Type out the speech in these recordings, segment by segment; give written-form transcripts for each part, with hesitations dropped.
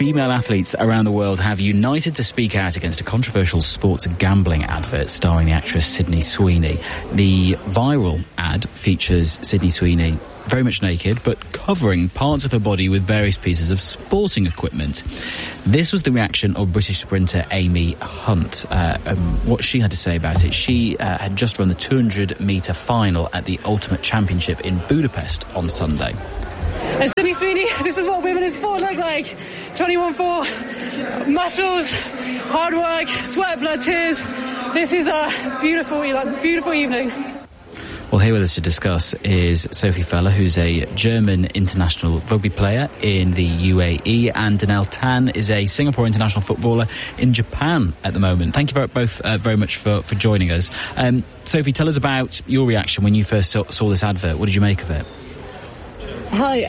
female athletes around the world have united to speak out against a controversial sports gambling advert starring the actress Sydney Sweeney. The viral ad features Sydney Sweeney very much naked, but covering parts of her body with various pieces of sporting equipment. This was the reaction of British sprinter Amy Hunt. What she had to say about it: she had just run the 200-metre final at the Ultimate Championship in Budapest on Sunday. Sydney Sweeney, this is what women in sport look like. 21-4, muscles, hard work, sweat, blood, tears. This is a beautiful evening. Well, here with us to discuss is Sophie Feller, who's a German international rugby player in the UAE, and Danelle Tan is a Singapore international footballer in Japan at the moment. Thank you both very much for joining us. Sophie, tell us about your reaction when you first saw this advert. What did you make of it? Hi.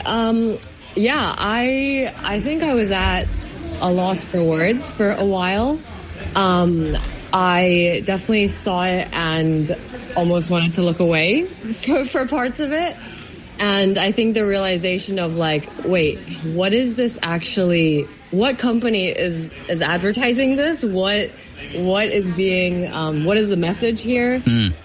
I think I was at a loss for words for a while. I definitely saw it and almost wanted to look away for parts of it. And I think the realization of like, wait, what is this actually? What company is advertising this? What is being? What is the message here?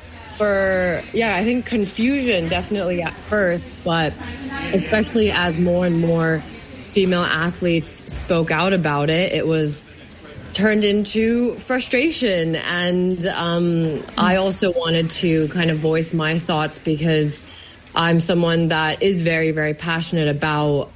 I think confusion definitely at first, but especially as more and more female athletes spoke out about it, it was turned into frustration. And I also wanted to kind of voice my thoughts because I'm someone that is very, very passionate about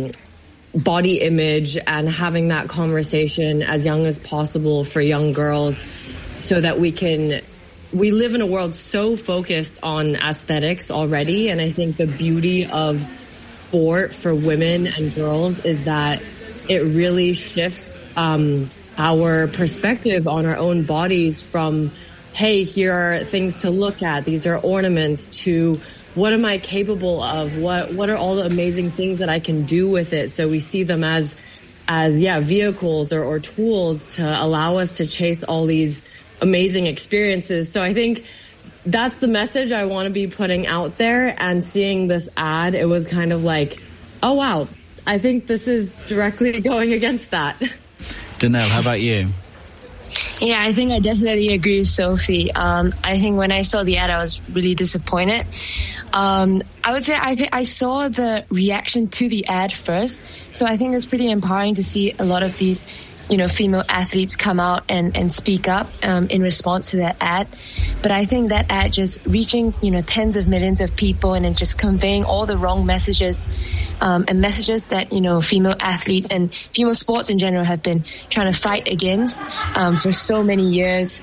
body image and having that conversation as young as possible for young girls so that we live in a world so focused on aesthetics already. And I think the beauty of sport for women and girls is that it really shifts our perspective on our own bodies from, hey, here are things to look at, these are ornaments, to what am I capable of? What are all the amazing things that I can do with it? So we see them as vehicles or tools to allow us to chase all these amazing experiences. So I think that's the message I want to be putting out there. And seeing this ad, it was kind of like, oh wow, I think this is directly going against that. Danelle, how about you? Yeah, I think I definitely agree with Sophie. I think when I saw the ad, I was really disappointed. I would say I saw the reaction to the ad first. So I think it was pretty empowering to see a lot of these female athletes come out and speak up in response to that ad. But I think that ad just reaching, tens of millions of people and then just conveying all the wrong messages and messages that, female athletes and female sports in general have been trying to fight against for so many years.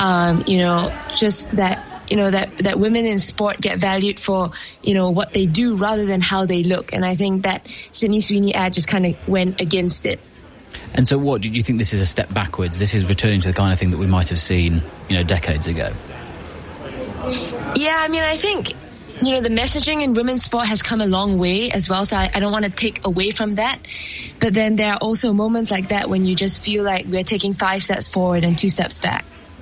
Just that that women in sport get valued for, what they do rather than how they look. And I think that Sydney Sweeney ad just kind of went against it. And so what, did you think this is a step backwards? This is returning to the kind of thing that we might have seen, decades ago? Yeah, I mean, I think, the messaging in women's sport has come a long way as well, so I don't want to take away from that. But then there are also moments like that when you just feel like we're taking 5 steps forward and 2 steps back.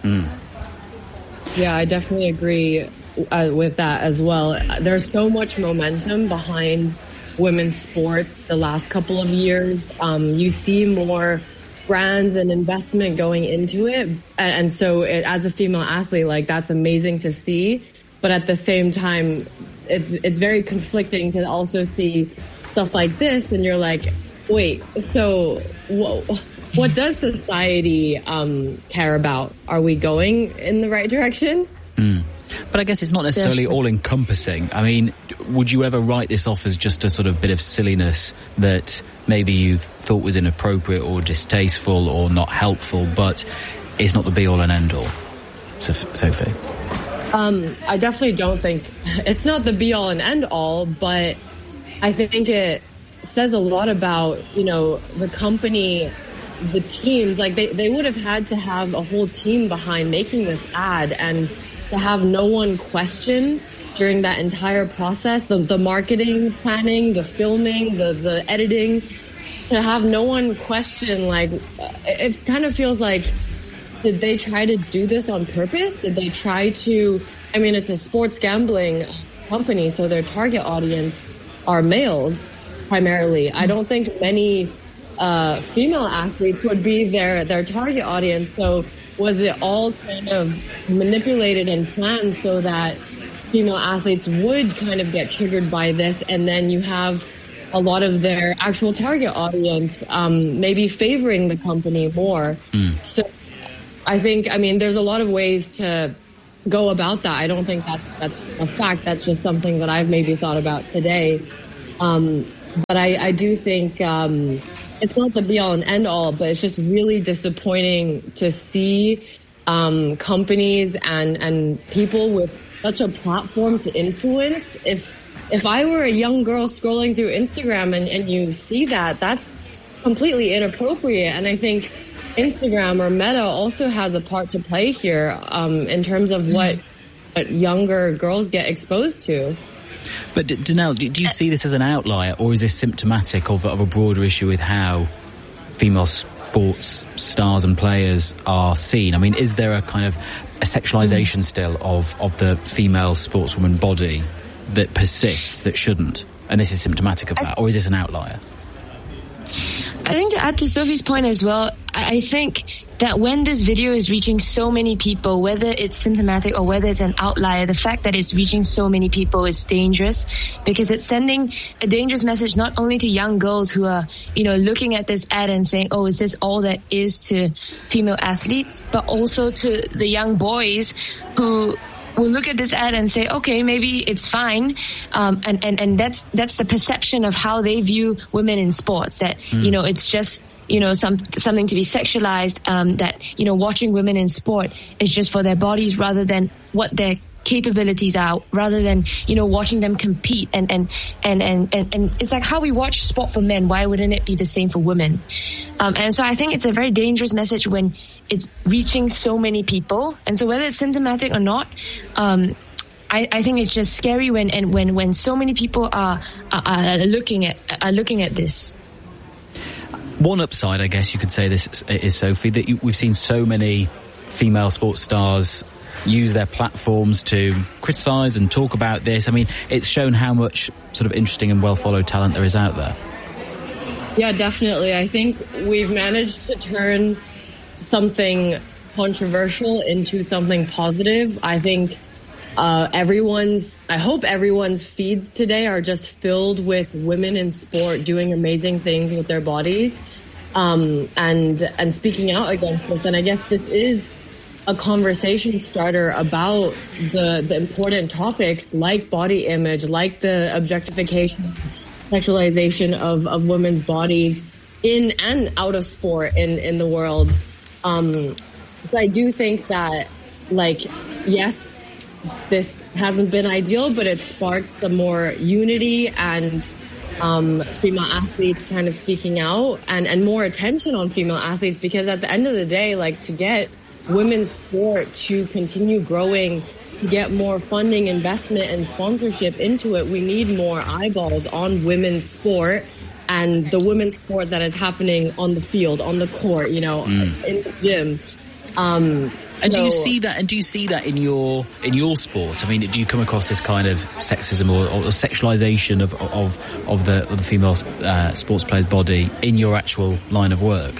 Yeah, I definitely agree with that as well. There's so much momentum behind women's sports the last couple of years. You see more brands and investment going into it. And so as a female athlete, like, that's amazing to see. But at the same time, it's very conflicting to also see stuff like this. And you're like, wait, so what does society care about? Are we going in the right direction? But I guess it's not necessarily all-encompassing. I mean, would you ever write this off as just a sort of bit of silliness that maybe you thought was inappropriate or distasteful or not helpful, but it's not the be-all and end-all? Sophie? I definitely don't think it's not the be-all and end-all, but I think it says a lot about, the company, the teams. Like, they would have had to have a whole team behind making this ad, and to have no one question during that entire process, the marketing planning, the filming, the editing, to have no one question, like, it kind of feels like, did they try to do this on purpose? Did they try to, it's a sports gambling company, so their target audience are males primarily. I don't think many female athletes would be their target audience. So was it all kind of manipulated and planned so that female athletes would kind of get triggered by this, and then you have a lot of their actual target audience maybe favoring the company more? So I think, there's a lot of ways to go about that. I don't think that's a fact. That's just something that I've maybe thought about today. But I do think it's not the be-all and end-all, but it's just really disappointing to see companies and people with such a platform to influence. If I were a young girl scrolling through Instagram and you see that, that's completely inappropriate. And I think Instagram or Meta also has a part to play here in terms of what younger girls get exposed to. But Danelle, do you see this as an outlier, or is this symptomatic of a broader issue with how female sports stars and players are seen? I mean, is there a kind of a sexualization still of the female sportswoman body that persists, that shouldn't? And this is symptomatic of that, or is this an outlier? I think to add to Sophie's point as well, I think that when this video is reaching so many people, whether it's symptomatic or whether it's an outlier, the fact that it's reaching so many people is dangerous, because it's sending a dangerous message not only to young girls who are, looking at this ad and saying, oh, is this all that is to female athletes, but also to the young boys who will look at this ad and say, okay, maybe it's fine. And that's the perception of how they view women in sports, that, it's just, something to be sexualized, that, watching women in sport is just for their bodies rather than what their capabilities are, rather than, watching them compete. And it's like how we watch sport for men. Why wouldn't it be the same for women? And so I think it's a very dangerous message when it's reaching so many people. And so whether it's symptomatic or not, I think it's just scary when so many people are looking at this. One upside, I guess you could say this is, Sophie, that we've seen so many female sports stars use their platforms to criticise and talk about this. I mean, it's shown how much sort of interesting and well-followed talent there is out there. Yeah, definitely. I think we've managed to turn something controversial into something positive. I think I hope everyone's feeds today are just filled with women in sport doing amazing things with their bodies, and speaking out against this. And I guess this is a conversation starter about the important topics like body image, like the objectification, sexualization of women's bodies in and out of sport in the world. So I do think that, yes, this hasn't been ideal, but it sparked some more unity and female athletes kind of speaking out and more attention on female athletes, because at the end of the day, to get women's sport to continue growing, to get more funding, investment, and sponsorship into it, we need more eyeballs on women's sport and the women's sport that is happening on the field, on the court, in the gym. And do you see that? And do you see that in your sport? I mean, do you come across this kind of sexism or sexualization of the female sports player's body in your actual line of work?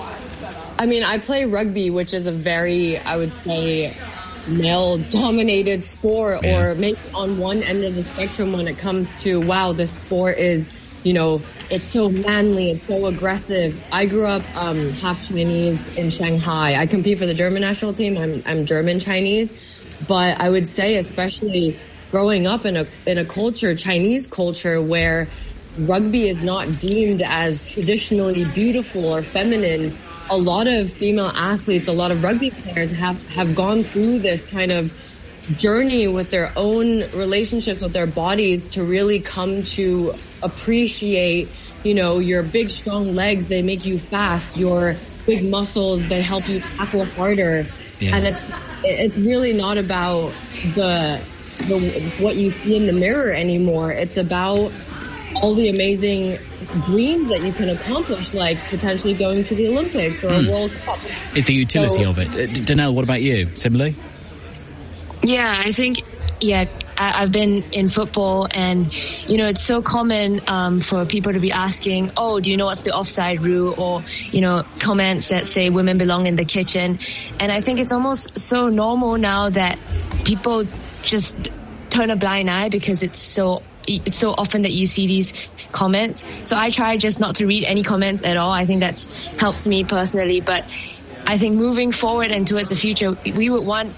I mean, I play rugby, which is a very, I would say, male-dominated sport, or maybe on one end of the spectrum when it comes to, wow, this sport is, it's so manly, it's so aggressive. I grew up half Chinese in Shanghai. I compete for the German national team. I'm German Chinese, but I would say, especially growing up in a culture, Chinese culture, where rugby is not deemed as traditionally beautiful or feminine, a lot of female athletes, a lot of rugby players have gone through this kind of journey with their own relationships with their bodies to really come to appreciate, your big, strong legs, they make you fast. Your big muscles, they help you tackle harder. Yeah. And it's really not about the what you see in the mirror anymore. It's about all the amazing dreams that you can accomplish, like potentially going to the Olympics or a World Cup. It's the utility of it. Danelle, what about you? Similarly? Yeah, I think, I've been in football, and it's so common for people to be asking, oh, do you know what's the offside rule, or comments that say women belong in the kitchen. And I think it's almost so normal now that people just turn a blind eye because it's so often that you see these comments. So I try just not to read any comments at all. I think that's helped me personally. But I think moving forward and towards the future, we would want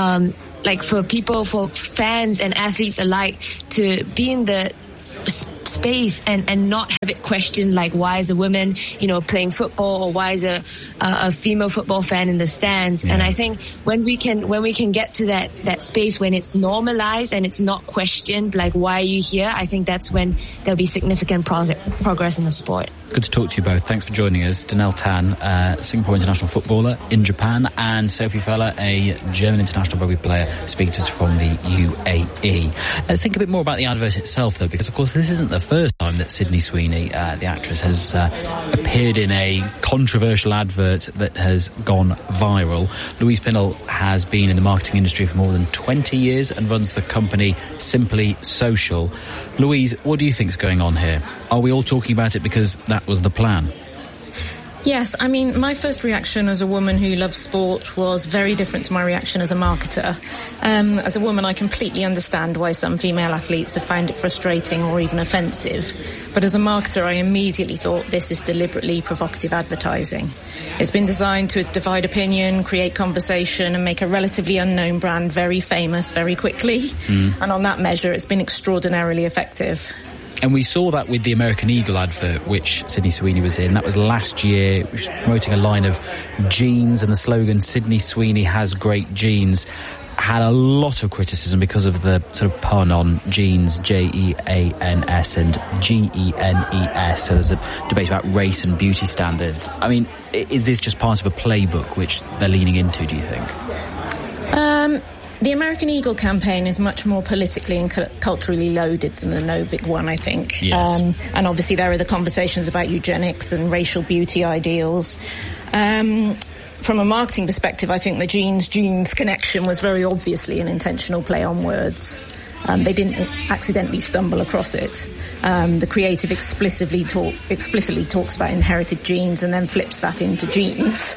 for fans and athletes alike to be in the space and not have it questioned, like why is a woman playing football, or why is a female football fan in the stands. And I think when we can get to that space when it's normalized and it's not questioned, like why are you here, I think that's when there'll be significant progress in the sport. Good to talk to you both. Thanks for joining us. Danielle Tan, Singapore international footballer in Japan, and Sophie Feller, a German international rugby player, speaking to us from the UAE. Let's think a bit more about the advert itself, though, because of course this isn't the first time that Sydney Sweeney, the actress, has appeared in a controversial advert that has gone viral. Louise Pinnell has been in the marketing industry for more than 20 years and runs the company Simply Social. Louise, what do you think is going on here? Are we all talking about it because that was the plan? Yes, I mean, my first reaction as a woman who loves sport was very different to my reaction as a marketer. As a woman, I completely understand why some female athletes have found it frustrating or even offensive. But as a marketer, I immediately thought this is deliberately provocative advertising. It's been designed to divide opinion, create conversation, and make a relatively unknown brand very famous very quickly. And on that measure, it's been extraordinarily effective. And we saw that with the American Eagle advert, which Sydney Sweeney was in. That was last year, which was promoting a line of jeans, and the slogan, Sydney Sweeney has great jeans, had a lot of criticism because of the sort of pun on jeans, Jeans, and Genes. So there's a debate about race and beauty standards. I mean, is this just part of a playbook which they're leaning into, do you think? The American Eagle campaign is much more politically and culturally loaded than the No Big One, I think. Yes. And obviously there are the conversations about eugenics and racial beauty ideals. From a marketing perspective, I think the jeans connection was very obviously an intentional play on words. They didn't accidentally stumble across it. The creative explicitly talks about inherited genes and then flips that into jeans.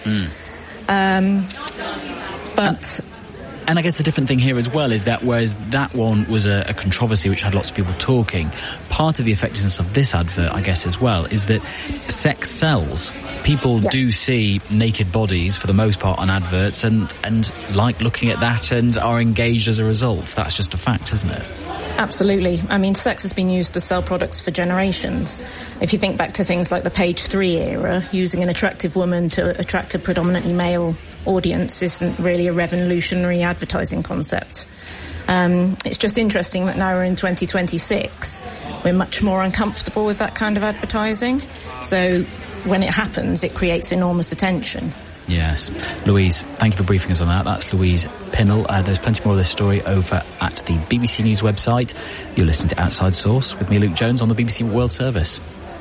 And I guess the different thing here as well is that whereas that one was a controversy which had lots of people talking, part of the effectiveness of this advert, I guess, as well, is that sex sells. People do see naked bodies, for the most part, on adverts and like looking at that and are engaged as a result. That's just a fact, isn't it? Absolutely. I mean, sex has been used to sell products for generations. If you think back to things like the Page 3 era, using an attractive woman to attract a predominantly male audience isn't really a revolutionary advertising concept. It's just interesting that now we're in 2026, we're much more uncomfortable with that kind of advertising. So when it happens, it creates enormous attention. Yes. Louise, thank you for briefing us on that. That's Louise Pinnell. There's plenty more of this story over at the BBC News website. You're listening to Outside Source with me, Luke Jones, on the BBC World Service.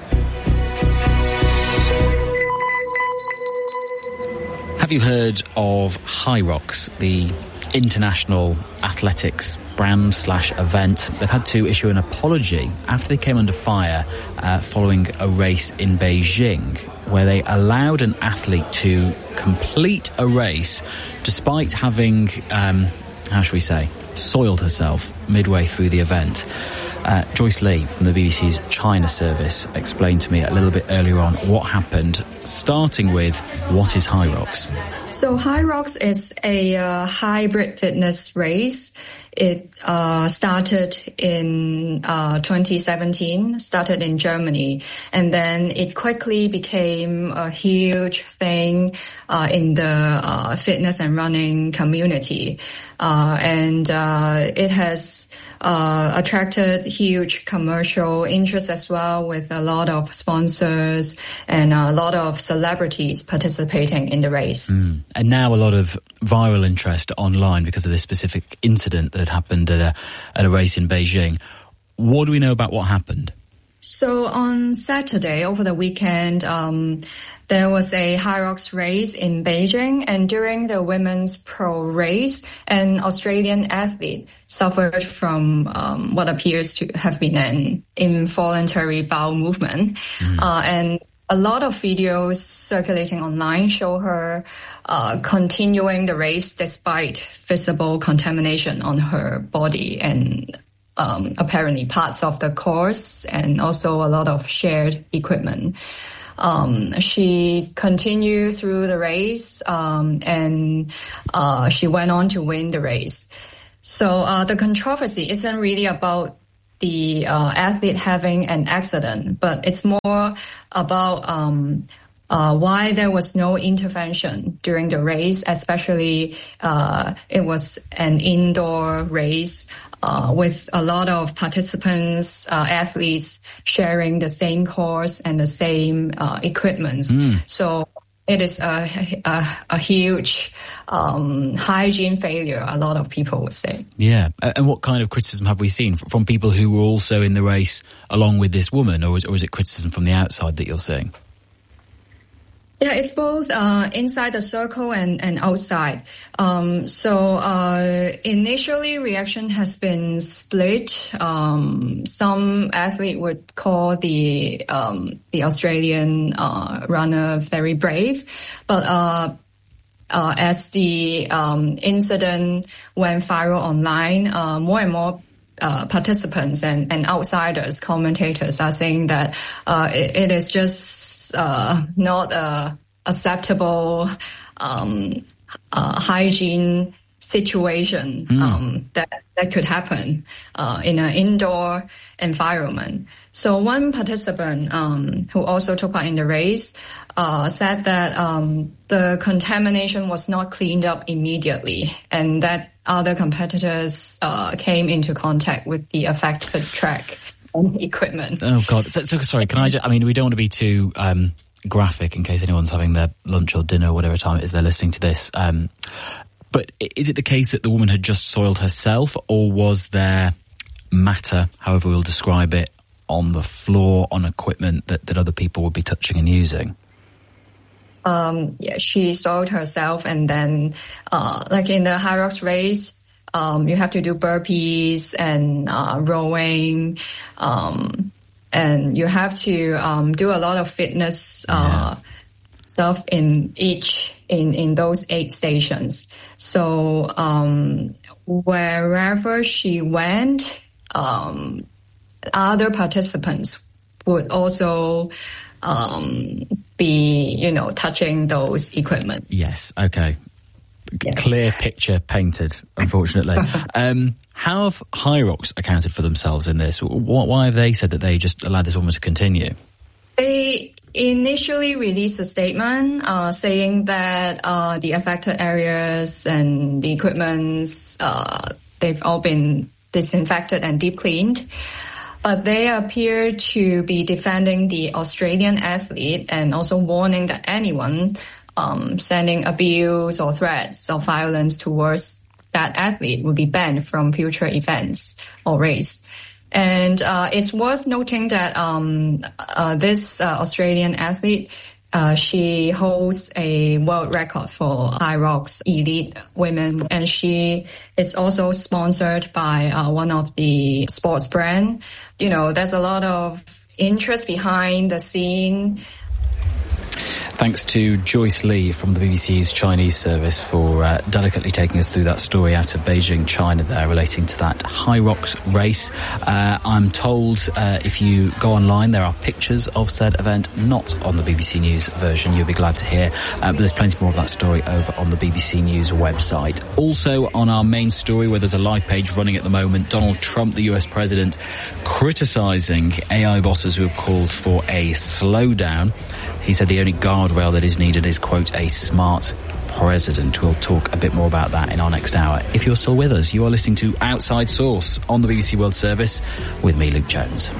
Have you heard of Hyrox, the international athletics brand/event? They've had to issue an apology after they came under fire following a race in Beijing, where they allowed an athlete to complete a race despite having, soiled herself midway through the event. Joyce Lee from the BBC's China service explained to me a little bit earlier on what happened, starting with what is Hyrox. So Hyrox is a hybrid fitness race. It started in 2017, started in Germany, and then it quickly became a huge thing in the fitness and running community. And it has attracted huge commercial interest as well, with a lot of sponsors and a lot of celebrities participating in the race. And now a lot of viral interest online because of this specific incident that had happened at a race in Beijing. What do we know about what happened? So on Saturday, over the weekend, there was a Hyrox race in Beijing, and during the women's pro race, an Australian athlete suffered from what appears to have been an involuntary bowel movement. And a lot of videos circulating online show her continuing the race despite visible contamination on her body and apparently parts of the course, and also a lot of shared equipment. She continued through the race, and she went on to win the race. So the controversy isn't really about the athlete having an accident, but it's more about why there was no intervention during the race, especially it was an indoor race with a lot of participants, athletes sharing the same course and the same equipment. So it is a huge hygiene failure, a lot of people would say. Yeah. And what kind of criticism have we seen from people who were also in the race along with this woman, or is it criticism from the outside that you're seeing? Yeah, it's both inside the circle and outside. So initially, reaction has been split. Some athlete would call the Australian runner very brave, but as the incident went viral online, more and more participants and outsiders, commentators are saying that it is just not a acceptable hygiene situation that could happen in an indoor environment. So one participant who also took part in the race said that the contamination was not cleaned up immediately, and that other competitors came into contact with the affected track and equipment. Oh, God. So sorry, can I just, we don't want to be too graphic in case anyone's having their lunch or dinner or whatever time it is they're listening to this. But is it the case that the woman had just soiled herself, or was there matter, however we'll describe it, on the floor, on equipment that other people would be touching and using? Yeah, she soiled herself, and then like in the Hyrox race, you have to do burpees and rowing, and you have to do a lot of fitness stuff in those 8 stations. So wherever she went, other participants would also be, touching those equipments. Yes, okay. Yes. Clear picture painted, unfortunately. How have Hyrox accounted for themselves in this? Why have they said that they just allowed this woman to continue? They initially released a statement saying that the affected areas and the equipments, they've all been disinfected and deep cleaned. But they appear to be defending the Australian athlete and also warning that anyone sending abuse or threats or violence towards that athlete will be banned from future events or race. And it's worth noting that this Australian athlete, she holds a world record for Hyrox elite women, and she is also sponsored by one of the sports brand. There's a lot of interest behind the scene. Thanks to Joyce Lee from the BBC's Chinese service for delicately taking us through that story out of Beijing, China there, relating to that Hyrox race. I'm told if you go online, there are pictures of said event, not on the BBC News version. You'll be glad to hear. But there's plenty more of that story over on the BBC News website. Also on our main story, where there's a live page running at the moment, Donald Trump, the US president, criticising AI bosses who have called for a slowdown. He said the only guardrail that is needed is, quote, a smart president. We'll talk a bit more about that in our next hour. If you're still with us, you are listening to Outside Source on the BBC World Service with me, Luke Jones.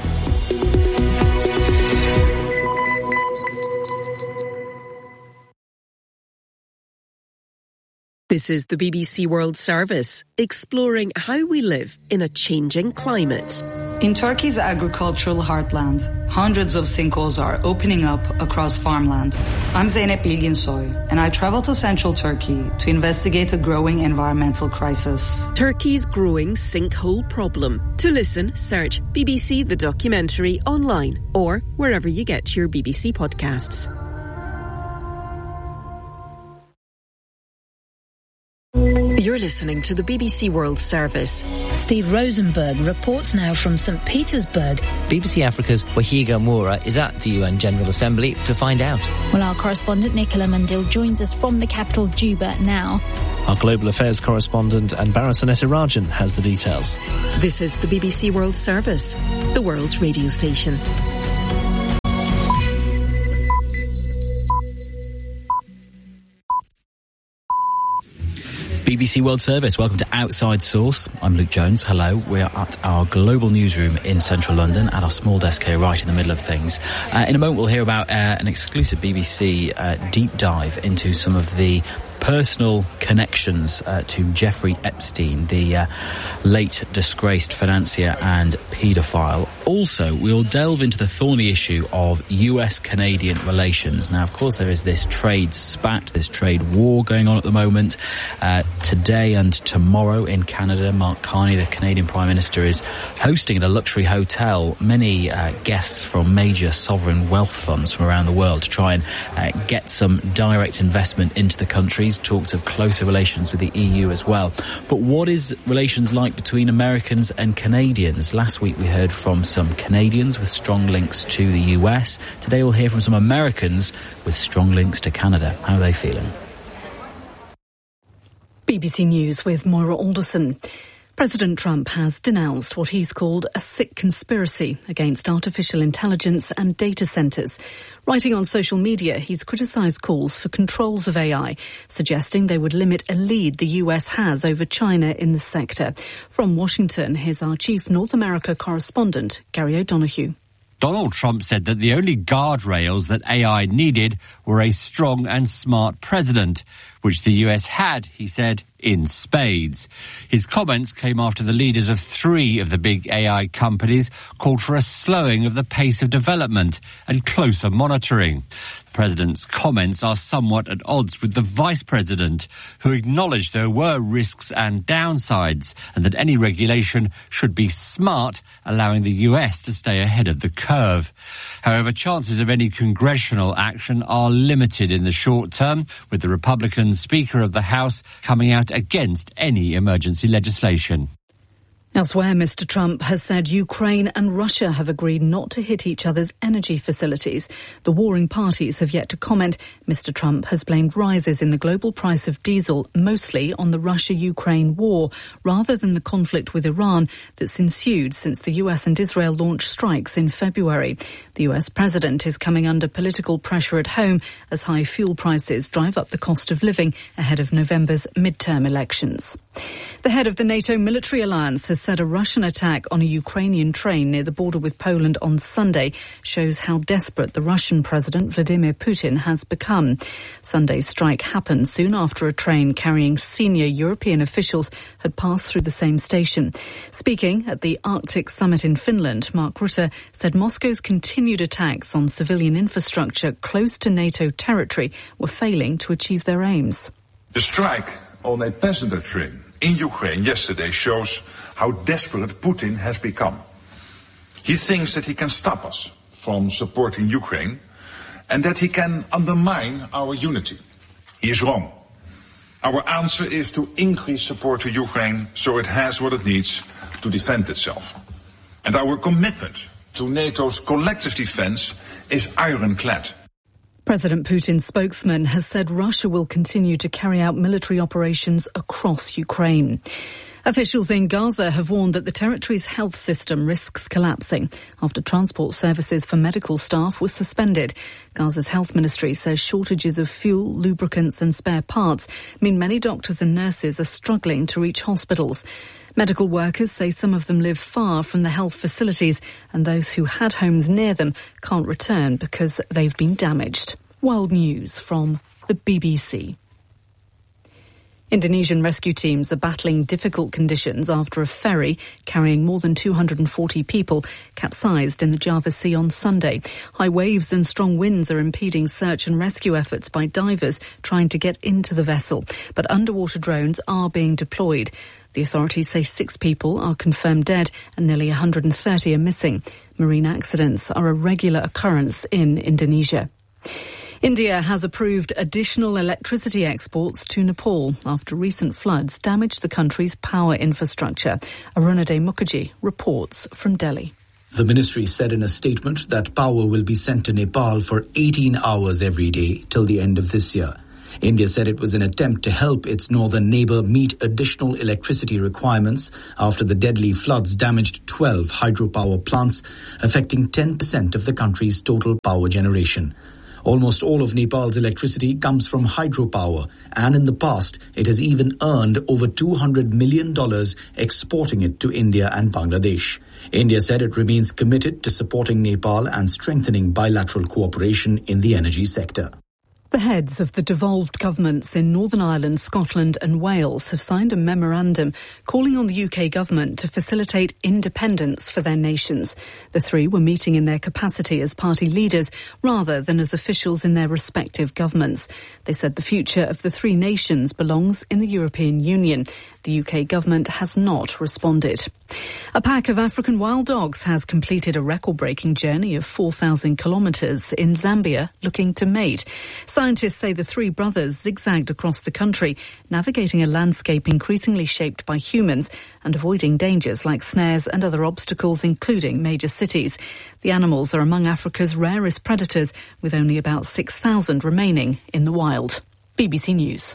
This is the BBC World Service, exploring how we live in a changing climate. In Turkey's agricultural heartland, hundreds of sinkholes are opening up across farmland. I'm Zeynep Bilginsoy, and I travel to central Turkey to investigate a growing environmental crisis. Turkey's growing sinkhole problem. To listen, search BBC The Documentary online or wherever you get your BBC podcasts. You're listening to the BBC World Service. Steve Rosenberg reports now from St. Petersburg. BBC Africa's Wahiga Moura is at the UN General Assembly to find out. Well, our correspondent Nicola Mundil joins us from the capital, Juba, now. Our global affairs correspondent Anbara Sanetirajan has the details. This is the BBC World Service, the world's radio station. BBC World Service, welcome to Outside Source. I'm Luke Jones. Hello. We are at our global newsroom in central London at our small desk here right in the middle of things. In a moment we'll hear about an exclusive BBC deep dive into some of the personal connections to Jeffrey Epstein, the late disgraced financier and paedophile. Also, we'll delve into the thorny issue of US-Canadian relations. Now, of course, there is this trade spat, this trade war going on at the moment. Today and tomorrow in Canada, Mark Carney, the Canadian Prime Minister, is hosting at a luxury hotel many guests from major sovereign wealth funds from around the world to try and get some direct investment into the country. Talks of closer relations with the EU as well. But what is relations like between Americans and Canadians? Last week we heard from some Canadians with strong links to the US. Today we'll hear from some Americans with strong links to Canada. How are they feeling? BBC News with Moira Alderson. President Trump has denounced what he's called a sick conspiracy against artificial intelligence and data centres. Writing on social media, he's criticised calls for controls of AI, suggesting they would limit a lead the US has over China in the sector. From Washington, here's our chief North America correspondent, Gary O'Donoghue. Donald Trump said that the only guardrails that AI needed were a strong and smart president, which the US had, he said, in spades. His comments came after the leaders of 3 of the big AI companies called for a slowing of the pace of development and closer monitoring. The president's comments are somewhat at odds with the vice president, who acknowledged there were risks and downsides and that any regulation should be smart, allowing the US to stay ahead of the curve. However, chances of any congressional action are limited in the short term, with the Republican Speaker of the House coming out against any emergency legislation. Elsewhere, Mr. Trump has said Ukraine and Russia have agreed not to hit each other's energy facilities. The warring parties have yet to comment. Mr. Trump has blamed rises in the global price of diesel mostly on the Russia-Ukraine war, rather than the conflict with Iran that's ensued since the US and Israel launched strikes in February. The US president is coming under political pressure at home as high fuel prices drive up the cost of living ahead of November's midterm elections. The head of the NATO military alliance has said a Russian attack on a Ukrainian train near the border with Poland on Sunday shows how desperate the Russian President Vladimir Putin has become. Sunday's strike happened soon after a train carrying senior European officials had passed through the same station. Speaking at the Arctic Summit in Finland, Mark Rutte said Moscow's continued attacks on civilian infrastructure close to NATO territory were failing to achieve their aims. The strike on a passenger train in Ukraine yesterday shows how desperate Putin has become. He thinks that he can stop us from supporting Ukraine and that he can undermine our unity. He is wrong. Our answer is to increase support to Ukraine so it has what it needs to defend itself. And our commitment to NATO's collective defense is ironclad. President Putin's spokesman has said Russia will continue to carry out military operations across Ukraine. Officials in Gaza have warned that the territory's health system risks collapsing after transport services for medical staff were suspended. Gaza's health ministry says shortages of fuel, lubricants and spare parts mean many doctors and nurses are struggling to reach hospitals. Medical workers say some of them live far from the health facilities and those who had homes near them can't return because they've been damaged. World News from the BBC. Indonesian rescue teams are battling difficult conditions after a ferry carrying more than 240 people capsized in the Java Sea on Sunday. High waves and strong winds are impeding search and rescue efforts by divers trying to get into the vessel, but underwater drones are being deployed. The authorities say 6 people are confirmed dead and nearly 130 are missing. Marine accidents are a regular occurrence in Indonesia. India has approved additional electricity exports to Nepal after recent floods damaged the country's power infrastructure. Arunadhay Mukherjee reports from Delhi. The ministry said in a statement that power will be sent to Nepal for 18 hours every day till the end of this year. India said it was an attempt to help its northern neighbour meet additional electricity requirements after the deadly floods damaged 12 hydropower plants, affecting 10% of the country's total power generation. Almost all of Nepal's electricity comes from hydropower, and in the past, it has even earned over $200 million exporting it to India and Bangladesh. India said it remains committed to supporting Nepal and strengthening bilateral cooperation in the energy sector. The heads of the devolved governments in Northern Ireland, Scotland and Wales have signed a memorandum calling on the UK government to facilitate independence for their nations. The 3 were meeting in their capacity as party leaders rather than as officials in their respective governments. They said the future of the 3 nations belongs in the European Union. The UK government has not responded. A pack of African wild dogs has completed a record-breaking journey of 4,000 kilometres in Zambia looking to mate. Scientists say the 3 brothers zigzagged across the country, navigating a landscape increasingly shaped by humans and avoiding dangers like snares and other obstacles, including major cities. The animals are among Africa's rarest predators, with only about 6,000 remaining in the wild. BBC News.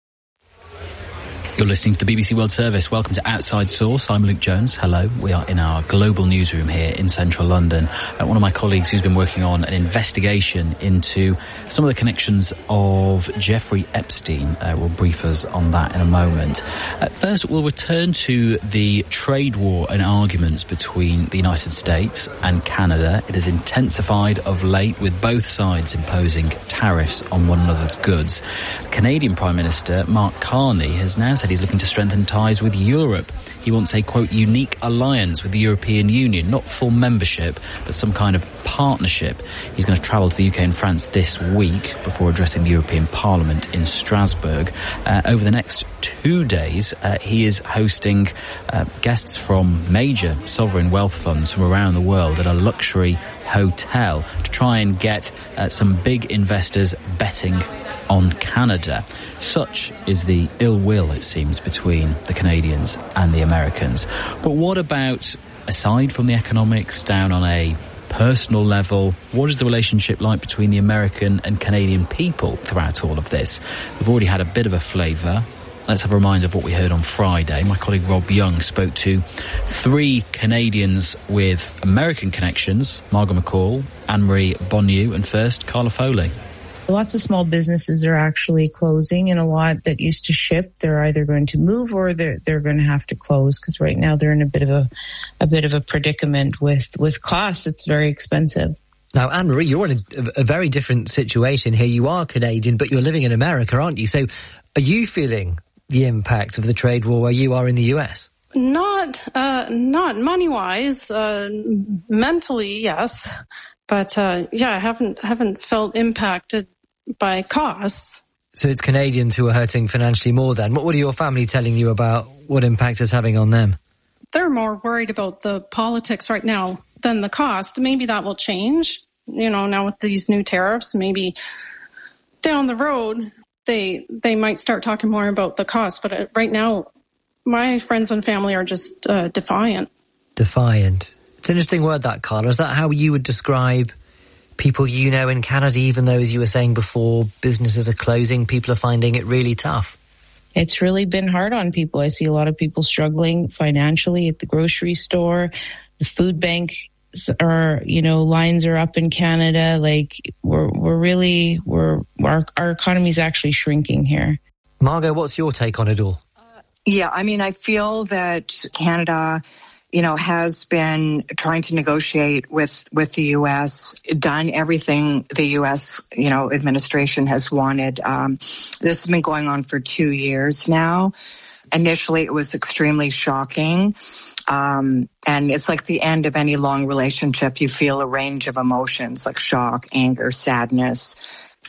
You're listening to the BBC World Service. Welcome to Outside Source. I'm Luke Jones. Hello. We are in our global newsroom here in central London. One of my colleagues who's been working on an investigation into some of the connections of Jeffrey Epstein will brief us on that in a moment. First, we'll return to the trade war and arguments between the United States and Canada. It has intensified of late, with both sides imposing tariffs on one another's goods. Canadian Prime Minister Mark Carney has now said he's looking to strengthen ties with Europe. He wants a, quote, unique alliance with the European Union, not full membership, but some kind of partnership. He's going to travel to the UK and France this week before addressing the European Parliament in Strasbourg. Over the next 2 days, he is hosting guests from major sovereign wealth funds from around the world at a luxury hotel to try and get some big investors betting on Canada. Such is the ill will, it seems, between the Canadians and the Americans. But what about, aside from the economics, down on a personal level, what is the relationship like between the American and Canadian people throughout all of this? We've already had a bit of a flavour. Let's have a reminder of what we heard on Friday. My colleague Rob Young spoke to 3 Canadians with American connections: Margot McCall, Anne-Marie Bonneau, and first, Carla Foley. Lots of small businesses are actually closing, and a lot that used to ship, they're either going to move or they're going to have to close, because right now they're in a bit of a predicament with costs. It's very expensive. Now, Anne-Marie, you're in a very different situation here. You are Canadian, but you're living in America, aren't you? So are you feeling the impact of the trade war where you are in the US? Not money-wise. Mentally, yes. But, I haven't felt impacted by costs. So it's Canadians who are hurting financially more then. What are your family telling you about what impact it's having on them? They're more worried about the politics right now than the cost. Maybe that will change, now with these new tariffs. Maybe down the road, they might start talking more about the cost. But right now, my friends and family are just defiant. Defiant. It's an interesting word, that, Carla. Is that how you would describe people you know in Canada, even though, as you were saying before, businesses are closing, people are finding it really tough? It's really been hard on people. I see a lot of people struggling financially at the grocery store. The food bank are, lines are up in Canada. Like, our economy's actually shrinking here. Margot, what's your take on it all? I feel that Canada has been trying to negotiate with the U.S., done everything the U.S., administration has wanted. This has been going on for 2 years now. Initially, it was extremely shocking. And it's like the end of any long relationship. You feel a range of emotions like shock, anger, sadness.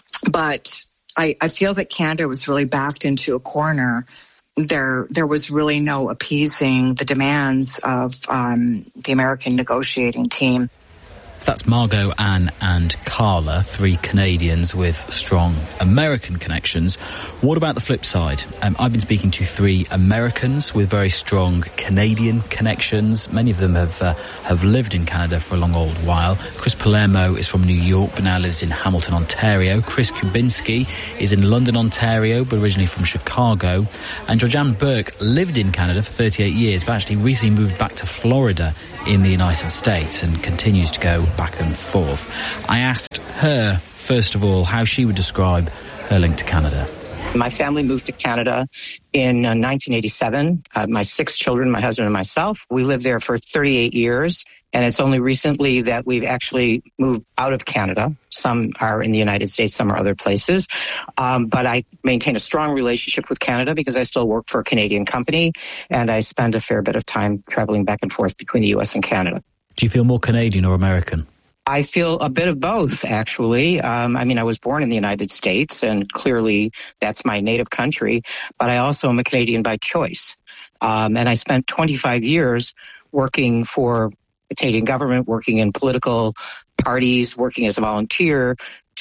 But I feel that Canada was really backed into a corner. There was really no appeasing the demands of the American negotiating team. So that's Margot, Anne and Carla, 3 Canadians with strong American connections. What about the flip side? I've been speaking to 3 Americans with very strong Canadian connections. Many of them have lived in Canada for a long old while. Chris Palermo is from New York but now lives in Hamilton, Ontario. Chris Kubinski is in London, Ontario but originally from Chicago. And Georgianne Burke lived in Canada for 38 years but actually recently moved back to Florida in the United States and continues to go back and forth. I asked her, first of all, how she would describe her link to Canada. My family moved to Canada in 1987. My 6 children, my husband and myself, we lived there for 38 years. And it's only recently that we've actually moved out of Canada. Some are in the United States, some are other places. But I maintain a strong relationship with Canada because I still work for a Canadian company, and I spend a fair bit of time traveling back and forth between the U.S. and Canada. Do you feel more Canadian or American? I feel a bit of both, actually. I was born in the United States, and clearly that's my native country, but I also am a Canadian by choice. And I spent 25 years working for the Canadian government, working in political parties, working as a volunteer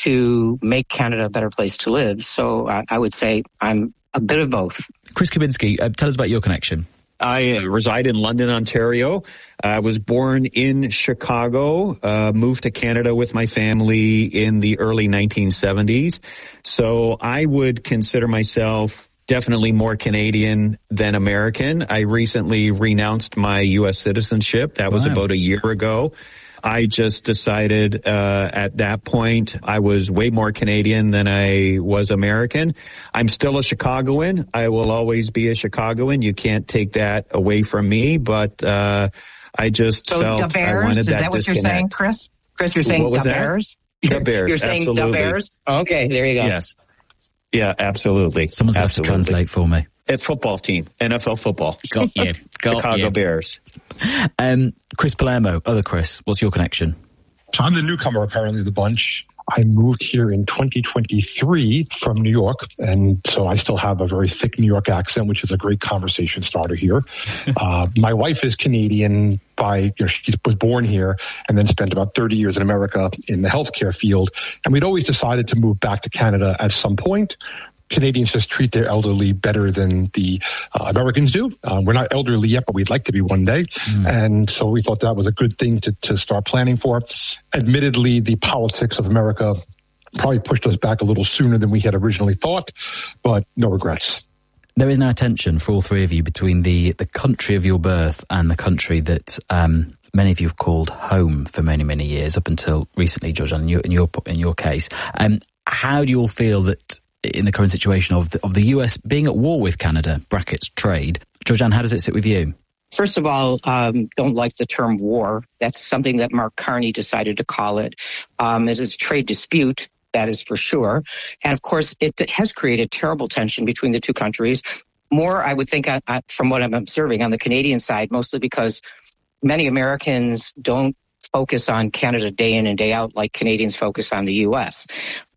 to make Canada a better place to live. So I would say I'm a bit of both. Chris Kubinski, tell us about your connection. I reside in London, Ontario. I was born in Chicago, moved to Canada with my family in the early 1970s. So I would consider myself definitely more Canadian than American. I recently renounced my U.S. citizenship. That was about a year ago. I just decided at that point I was way more Canadian than I was American. I'm still a Chicagoan. I will always be a Chicagoan. You can't take that away from me, but I just felt I wanted that disconnect. Is that what you're saying, Chris? Chris, you're saying the Bears? The Bears, You're saying absolutely. the Bears? Okay, there you go. Yes. Yeah, absolutely. Someone's going to have to translate for me. It's football team, NFL football. Got you. Chicago Bears. Chris Palermo, other Chris, what's your connection? So I'm the newcomer, apparently, of the bunch. I moved here in 2023 from New York, and so I still have a very thick New York accent, which is a great conversation starter here. My wife is Canadian she was born here and then spent about 30 years in America in the healthcare field, and we'd always decided to move back to Canada at some point. Canadians just treat their elderly better than the Americans do. We're not elderly yet, but we'd like to be one day. And so we thought that was a good thing to start planning for. Admittedly, the politics of America probably pushed us back a little sooner than we had originally thought, but no regrets. There is now tension for all 3 of you between the country of your birth and the country that many of you have called home for many, many years, up until recently, Georgianne, in your case. How do you all feel that in the current situation of the US being at war with Canada, brackets trade? Georgianne, how does it sit with you? First of all, don't like the term war. That's something that Mark Carney decided to call it. It is a trade dispute, that is for sure. And of course, it has created terrible tension between the two countries. More, I would think, from what I'm observing on the Canadian side, mostly because many Americans don't focus on Canada day in and day out like Canadians focus on the U.S.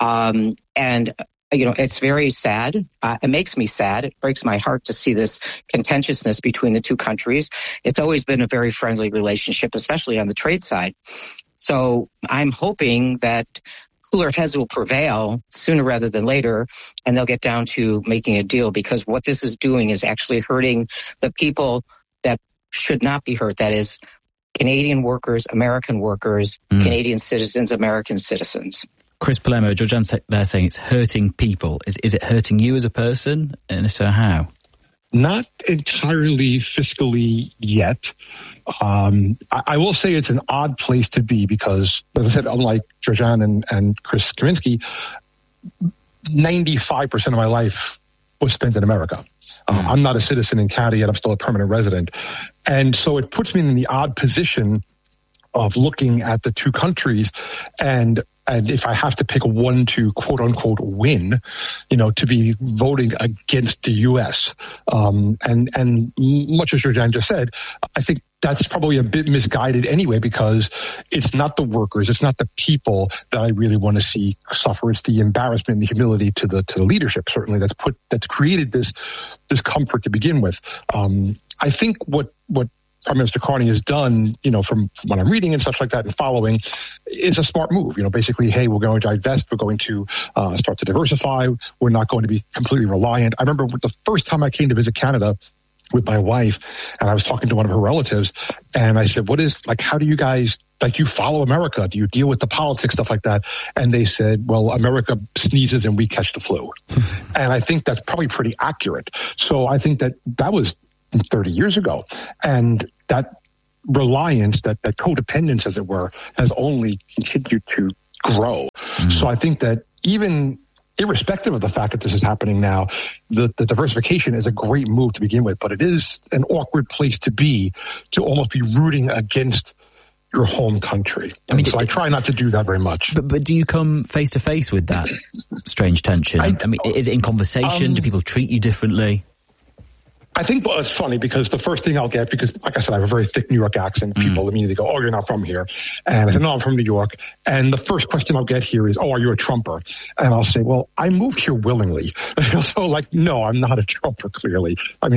It's very sad. It makes me sad. It breaks my heart to see this contentiousness between the two countries. It's always been a very friendly relationship, especially on the trade side. So I'm hoping that cooler heads will prevail sooner rather than later, and they'll get down to making a deal, because what this is doing is actually hurting the people that should not be hurt. That is Canadian workers, American workers, Canadian citizens, American citizens. Chris Palermo, Georgianne, they're saying it's hurting people. Is it hurting you as a person? And if so, how? Not entirely fiscally yet. I will say it's an odd place to be because, as I said, unlike Georgianne and Chris Kubinski, 95% of my life was spent in America. I'm not a citizen in Canada yet. I'm still a permanent resident. And so it puts me in the odd position of looking at the two countries and if I have to pick one to quote unquote win, to be voting against the U.S. And much as Georgianne just said, I think that's probably a bit misguided anyway, because it's not the workers, it's not the people that I really want to see suffer. It's the embarrassment and the humility to the leadership, certainly, that's created this discomfort to begin with. I think what Prime Minister Carney has done, from what I'm reading and such like that and following, is a smart move. Basically, hey, we're going to divest. We're going to start to diversify. We're not going to be completely reliant. I remember the first time I came to visit Canada with my wife, and I was talking to one of her relatives, and I said, how do you guys, you follow America? Do you deal with the politics, stuff like that? And they said, well, America sneezes and we catch the flu. And I think that's probably pretty accurate. So I think that was 30 years ago. And that reliance, that codependence, as it were, has only continued to grow. So I think that even irrespective of the fact that this is happening now, the diversification is a great move to begin with, but it is an awkward place to be, to almost be rooting against your home country. So I try not to do that very much. But do you come face to face with that strange tension? Is it in conversation? Do people treat you differently? I think it's funny because the first thing I'll get, because like I said, I have a very thick New York accent. People immediately go, oh, you're not from here. And I said, no, I'm from New York. And the first question I'll get here is, oh, are you a Trumper? And I'll say, well, I moved here willingly. So no, I'm not a Trumper, clearly.